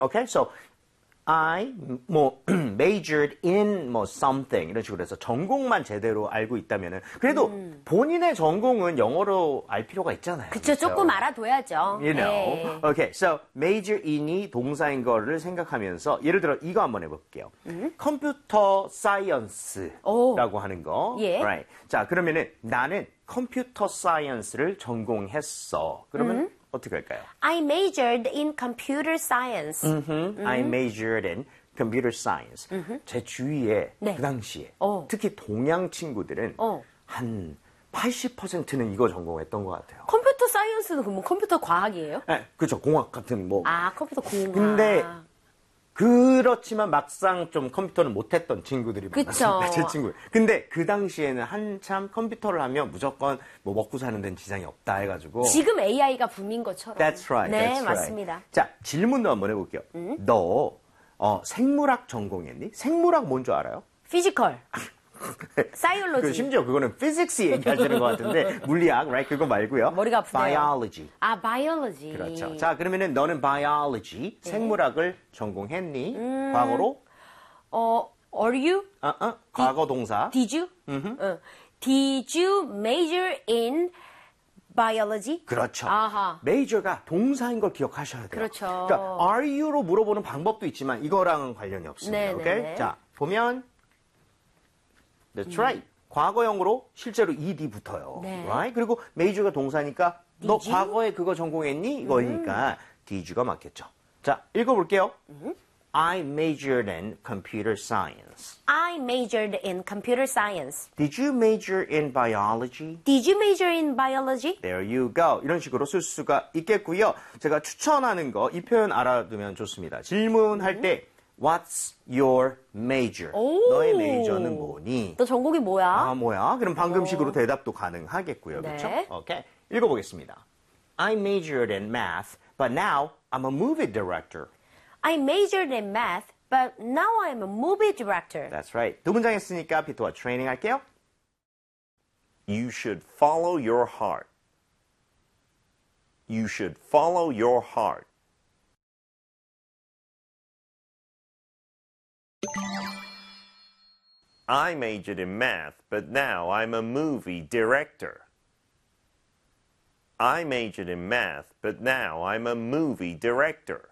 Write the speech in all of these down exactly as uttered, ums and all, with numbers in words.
Okay, so I 뭐 majored in 뭐 something 이런 식으로 해서 전공만 제대로 알고 있다면은 그래도 음. 본인의 전공은 영어로 알 필요가 있잖아요. 그쵸, 그렇죠? 조금 알아둬야죠. You know. 네. Okay, so major in이 동사인 거를 생각하면서 예를 들어 이거 한번 해볼게요. 음? 컴퓨터 사이언스라고 하는 거. 예. Right. 자, 그러면은 나는 컴퓨터 사이언스를 전공했어. 그러면 음? 어떻게 할까요? I majored in computer science. Mm-hmm. Mm-hmm. I majored in computer science. Mm-hmm. 제 주위에 네. 그 당시에 어. 특히 동양 친구들은 어. 한 팔십 퍼센트는 이거 전공했던 것 같아요. 컴퓨터 사이언스는 그럼 컴퓨터 과학이에요? 네, 그렇죠. 공학 같은 뭐. 아, 컴퓨터 공학. 근데 그렇지만 막상 좀 컴퓨터는 못했던 친구들이 그쵸. 많았습니다. 제 친구. 근데 그 당시에는 한참 컴퓨터를 하면 무조건 뭐 먹고 사는 데는 지장이 없다 해가지고. 지금 에이아이가 붐인 것처럼. That's right. 네, that's 맞습니다. Right. 자, 질문도 한번 해볼게요. 음? 너 어, 생물학 전공했니? 생물학 뭔 줄 알아요? 피지컬. 사이올로지. 그 심지어 그거는 피직스 얘기하시는 것 같은데 물리학, right? 그거 말고요. 머리가 아프대요. biology. 아, biology. 그렇죠. 자, 그러면은 너는 biology, 네. 생물학을 전공했니? 음, 과거로? 어, are you? 어, 어, 과거 동사. Did you? 어. Did you major in biology? 그렇죠. 아하. major가 동사인 걸 기억하셔야 돼요. 그렇죠. 그러니까 are you로 물어보는 방법도 있지만 이거랑은 관련이 없습니다. 네, 오케이? 네, 네. 자, 보면 That's right. 음. 과거형으로 실제로 ed 붙어요. 네. Right? 그리고 major가 동사니까 너 Did you? 과거에 그거 전공했니? 이거니까 음. did가 맞겠죠. 자, 읽어볼게요. 음. I majored in computer science. I majored in computer science. Did you major in biology? Did you major in biology? There you go. 이런 식으로 쓸 수가 있겠고요. 제가 추천하는 거, 이 표현 알아두면 좋습니다. 질문할 음. 때 What's your major? 너의 메이저는 뭐니? 너 전공이 뭐야? 아, 뭐야? 그럼 방금식으로 대답도 가능하겠고요. 네. 그렇죠? 오케이. 읽어보겠습니다. I majored in math, but now I'm a movie director. I majored in math, but now I'm a movie director. That's right. 두 문장 했으니까 피토와 트레이닝 할게요. You should follow your heart. You should follow your heart. I majored in math, but now I'm a movie director. I majored in math, but now I'm a movie director.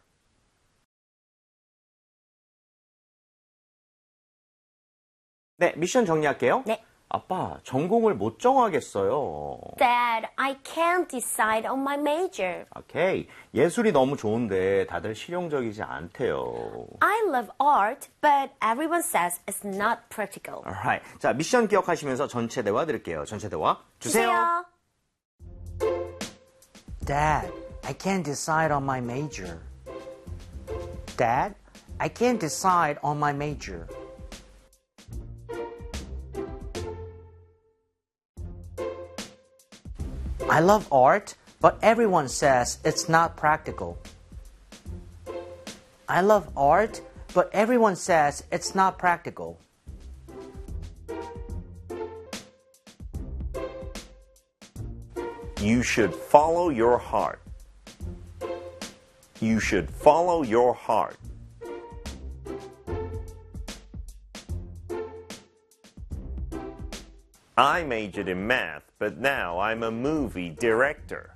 네, 미션 정리할게요. 네. 아빠, 전공을 못 정하겠어요. Dad, I can't decide on my major. 오케이. 예술이 너무 좋은데 다들 실용적이지 않대요. I love art, but everyone says it's not practical. Alright. 자, 미션 기억하시면서 전체 대화 드릴게요. 전체 대화 주세요. 주세요. Dad, I can't decide on my major. Dad, I can't decide on my major. I love art, but everyone says it's not practical. I love art, but everyone says it's not practical. You should follow your heart. You should follow your heart. I majored in math, but now I'm a movie director.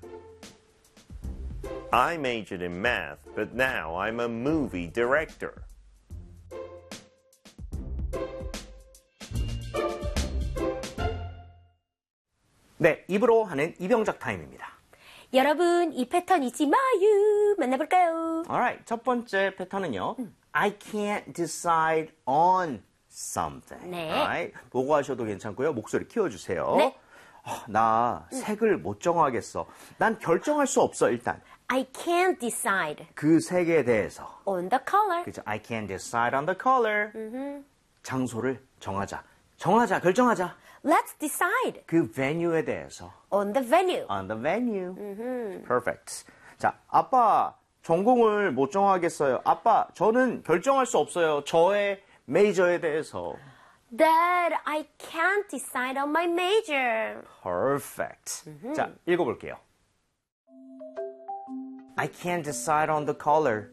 I majored in math, but now I'm a movie director. 네, 입으로 하는 이병작 타임입니다. 여러분, 이 패턴 잊지 마요. 만나볼까요? Alright, 첫 번째 패턴은요. 음. I can't decide on something. 네. Alright, 보고 하셔도 괜찮고요. 목소리 키워주세요. 네. 어, 나 음. 색을 못 정하겠어. 난 결정할 수 없어, 일단. I can't decide. 그 색에 대해서. On the color. 그죠? I can't decide on the color. Mm-hmm. 장소를 정하자. 정하자, 결정하자. Let's decide. 그 venue에 대해서. On the venue. On the venue. Mm-hmm. Perfect. 자, 아빠 전공을 못 정하겠어요. 아빠, 저는 결정할 수 없어요. 저의 메이저에 대해서. Dad, I can't decide on my major. Perfect. Mm-hmm. 자, 읽어볼게요. I can't decide on the color.